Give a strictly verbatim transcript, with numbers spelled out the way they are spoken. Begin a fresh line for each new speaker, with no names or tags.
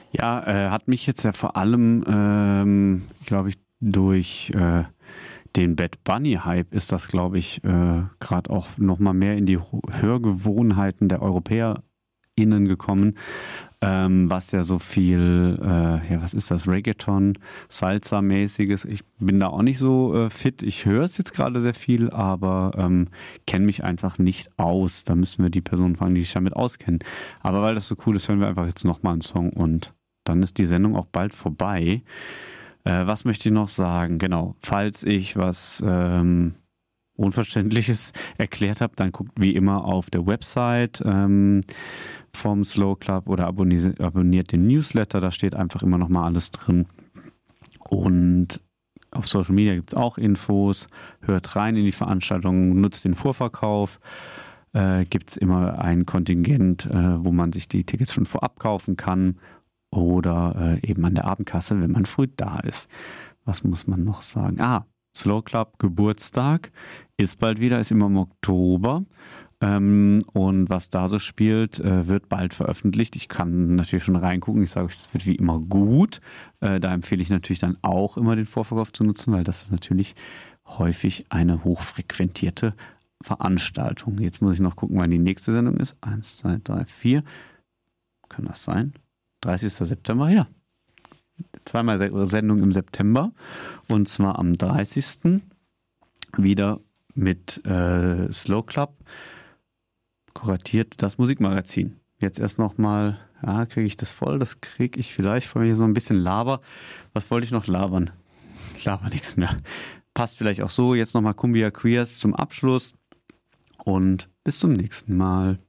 Ja, äh, hat mich jetzt ja vor allem, ähm, glaube ich, durch äh, den Bad Bunny-Hype ist das, glaube ich, äh, gerade auch nochmal mehr in die Ho- Hörgewohnheiten der EuropäerInnen gekommen, ähm, was ja so viel, äh, ja, was ist das, Reggaeton, Salsa-mäßiges. Ich bin da auch nicht so äh, fit. Ich höre es jetzt gerade sehr viel, aber ähm, kenne mich einfach nicht aus. Da müssen wir die Personen fragen, die sich damit auskennen. Aber weil das so cool ist, hören wir einfach jetzt nochmal einen Song und dann ist die Sendung auch bald vorbei. Äh, was möchte ich noch sagen? Genau, falls ich was ähm, Unverständliches erklärt habe, dann guckt wie immer auf der Website ähm, vom Slow Club oder abonniert, abonniert den Newsletter, da steht einfach immer noch mal alles drin. Und auf Social Media gibt es auch Infos, hört rein in die Veranstaltung, nutzt den Vorverkauf. Äh, gibt es immer ein Kontingent, äh, wo man sich die Tickets schon vorab kaufen kann oder äh, eben an der Abendkasse, wenn man früh da ist. Was muss man noch sagen? Ah, Slow Club Geburtstag ist bald wieder, ist immer im Oktober. Ähm, und was da so spielt, äh, wird bald veröffentlicht. Ich kann natürlich schon reingucken. Ich sage euch, es wird wie immer gut. Äh, da empfehle ich natürlich dann auch immer den Vorverkauf zu nutzen, weil das ist natürlich häufig eine hochfrequentierte Veranstaltung. Jetzt muss ich noch gucken, wann die nächste Sendung ist. Eins, zwei, drei, vier. Kann das sein? dreißigster September, ja. Zweimal Sendung im September. Und zwar am dreißigsten wieder mit äh, Slow Club. Kuratiert das Musikmagazin. Jetzt erst nochmal, ja, kriege ich das voll? Das kriege ich vielleicht, weil ich so ein bisschen laber. Was wollte ich noch labern? Ich laber nichts mehr. Passt vielleicht auch so. Jetzt nochmal Cumbia Queers zum Abschluss und bis zum nächsten Mal.